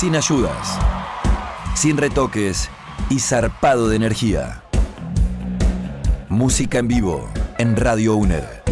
sin ayudas, sin retoques y zarpado de energía. Música en vivo en Radio UNED.